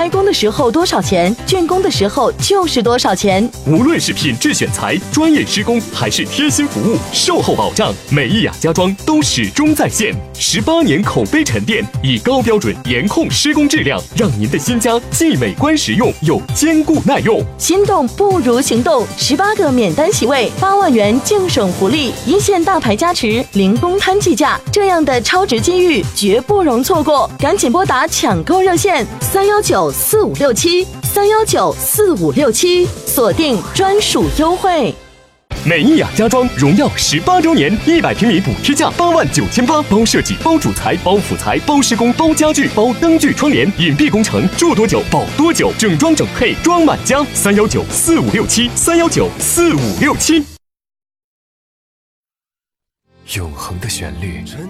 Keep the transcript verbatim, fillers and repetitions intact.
开工的时候多少钱，竣工的时候就是多少钱。 无论是品质选材、专业施工，还是贴心服务、售后保障，美意雅家装都始终在线。十八年口碑沉淀，以高标准严控施工质量，让您的新家既美观实用又坚固耐用。 心动不如行动，十八个免单席位，八万元净省福利，一线大牌加持，零公摊计价，这样的超值机遇绝不容错过，赶紧拨打抢购热线三幺九四五六七三幺九四五六七，锁定专属优惠。 美意雅家装荣耀十八周年，一百平米补贴价八万九千八，包设计、包主材、包辅材、包施工、包家具、包灯具窗帘，隐蔽工程，住多久保多久，整装整配装满家。三幺九四五六七三幺九四五六七。 永恒的旋律。